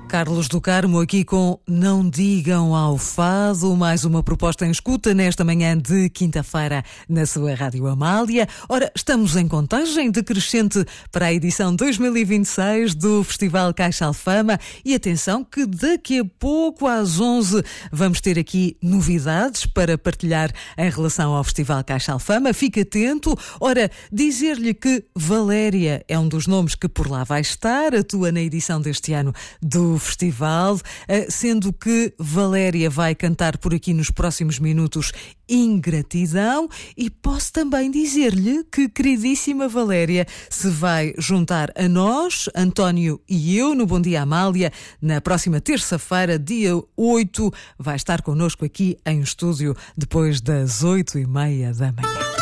Carlos do Carmo aqui com Não Digam ao Fado, mais uma proposta em escuta nesta manhã de quinta-feira na sua Rádio Amália. Ora, estamos em contagem decrescente para a edição 2026 do Festival Caixa Alfama e atenção que daqui a pouco às 11 vamos ter aqui novidades para partilhar em relação ao Festival Caixa Alfama. Fique atento. Ora, dizer-lhe que Valéria é um dos nomes que por lá vai estar, atua na edição deste ano do festival, sendo que Valéria vai cantar por aqui nos próximos minutos Ingratidão, e posso também dizer-lhe que queridíssima Valéria se vai juntar a nós, António e eu, no Bom Dia Amália, na próxima terça-feira, dia 8, vai estar connosco aqui em estúdio depois das 8:30 da manhã.